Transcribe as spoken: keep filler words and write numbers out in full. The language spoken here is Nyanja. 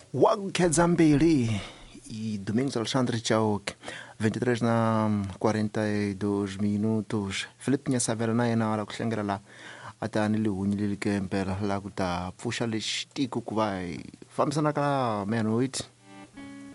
Wago Kedzambeli e Domingos Alexandre Chauk, vinte e três na quarenta e dois minutos. Filipe Nyasavelana na hora kushangira la ata nilihunyi lilikempela la kuta pusha lixitiku ku vai fambisana ka meia-noite